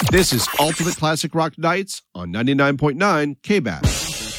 This is Ultimate Classic Rock Nights on 99.9 KBAS.